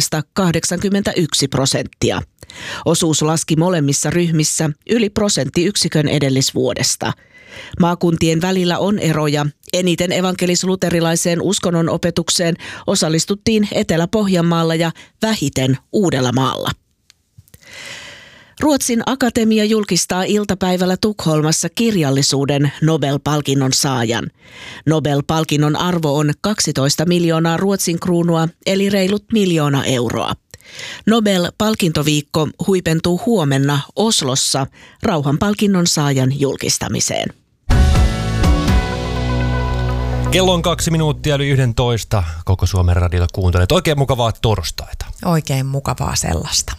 Pohjanmaasta 81%. Osuus laski molemmissa ryhmissä yli prosenttiyksikön edellisvuodesta. Maakuntien välillä on eroja. Eniten evankelis-luterilaiseen uskonnon opetukseen osallistuttiin Etelä-Pohjanmaalla ja vähiten Uudellamaalla. Ruotsin akatemia julkistaa iltapäivällä Tukholmassa kirjallisuuden Nobel-palkinnon saajan. Nobel-palkinnon arvo on 12 miljoonaa Ruotsin kruunua, eli reilut 1 miljoona euroa. Nobel-palkintoviikko huipentuu huomenna Oslossa rauhanpalkinnon saajan julkistamiseen. Kello on 2 minuuttia yli 11. Koko Suomen radiota kuuntelet. Oikein mukavaa torstaita. Oikein mukavaa sellaista.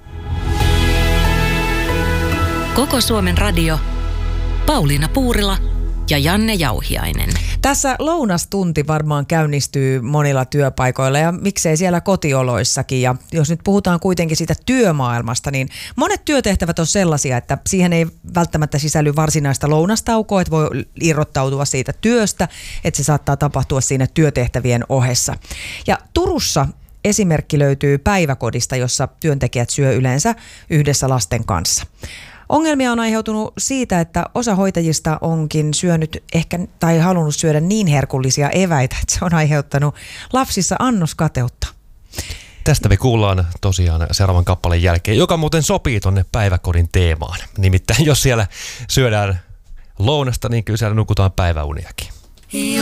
Koko Suomen radio, Pauliina Puurila ja Janne Jauhiainen. Tässä lounastunti varmaan käynnistyy monilla työpaikoilla ja miksei siellä kotioloissakin. Ja jos nyt puhutaan kuitenkin siitä työmaailmasta, niin monet työtehtävät on sellaisia, että siihen ei välttämättä sisälly varsinaista lounastaukoa, että voi irrottautua siitä työstä, että se saattaa tapahtua siinä työtehtävien ohessa. Ja Turussa esimerkki löytyy päiväkodista, jossa työntekijät syö yleensä yhdessä lasten kanssa. Ongelmia on aiheutunut siitä, että osa hoitajista onkin syönyt ehkä tai halunnut syödä niin herkullisia eväitä, että se on aiheuttanut lapsissa annoskateutta. Tästä me kuullaan tosiaan seuraavan kappaleen jälkeen, joka muuten sopii tonne päiväkodin teemaan. Nimittäin jos siellä syödään lounasta, niin kyllä siellä nukutaan päiväuniakin.